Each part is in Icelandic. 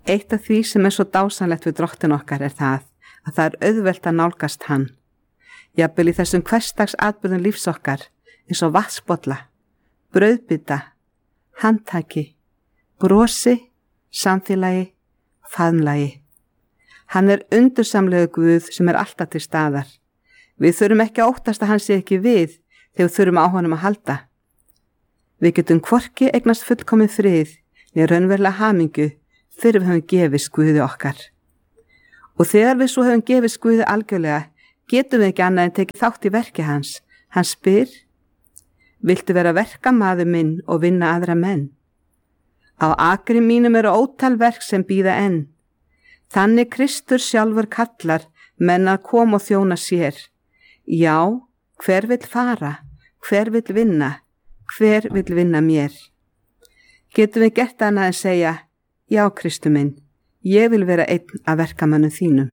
Eitt af því sem svo dásanlegt við Drottin okkar það að það auðvelt að nálgast hann. Jafnvel í þessum hversdags atburðum lífs okkar, eins og vatnsbolla, brauðbita, handtaki, brosi, samfélagi, faðmlagi. Hann undursamlegu Guð sem alltaf til staðar. Við þurfum ekki að óttast að hann sé ekki við þegar við þurfum á honum að halda. Við getum hvorki eignast fullkomin frið né raunverulega hamingju fyrir við höfum gefist Guði okkar. Og þegar við svo höfum gefist Guði algjörlega, getum við ekki annað en tekið þátt í verki hans. Hann spyr: viltu vera verkamaður minn og vinna aðra menn? Á akri mínum ótal verk sem bíða enn. Þannig Kristur sjálfur kallar menn að koma og þjóna sér. Já, hver vill fara? Hver vill vinna? Hver vill vinna mér? Getum við gert annað en segja: já, Kristur minn, ég vil vera einn af verkamönnum þínum.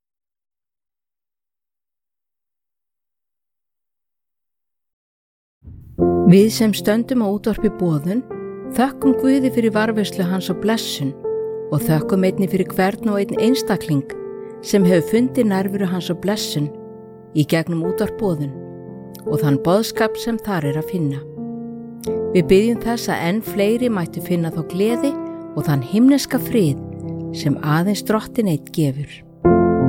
Við sem stöndum á útvarpi boðun þökkum Guði fyrir varðveislu hans og blessun og þökkum einnig fyrir hvern og einn einstakling sem hefur fundið nærveru hans og blessun í gegnum útvarp boðun og þann boðskap sem þar að finna. Við biðjum þess að enn fleiri mættu finna þá gleði og þann himneska frið sem aðeins Drottinn einn gefur.